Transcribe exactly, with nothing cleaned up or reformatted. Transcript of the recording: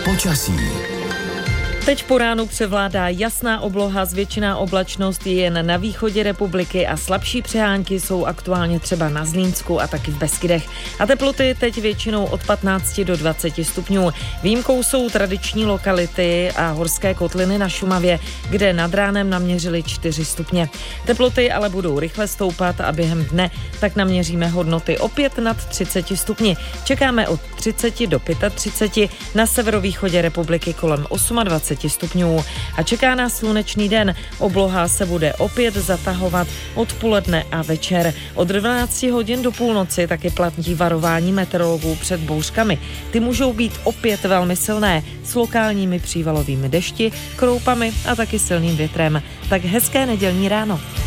Počasí. Teď po ránu převládá jasná obloha, zvětšená oblačnost je jen na východě republiky a slabší přehánky jsou aktuálně třeba na Zlínsku a taky v Beskydech. A teploty teď většinou od patnácti do dvaceti stupňů. Výjimkou jsou tradiční lokality a horské kotliny na Šumavě, kde nad ránem naměřili čtyři stupně. Teploty ale budou rychle stoupat a během dne tak naměříme hodnoty opět nad třiceti stupni. Čekáme od třiceti do třiceti pěti, na severovýchodě republiky kolem dvaceti osmi stupňů. A čeká nás slunečný den. Obloha se bude opět zatahovat odpoledne a večer. Od dvanácti hodin do půlnoci taky platí varování meteorologů před bouřkami. Ty můžou být opět velmi silné, s lokálními přívalovými dešti, kroupami a taky silným větrem. Tak hezké nedělní ráno.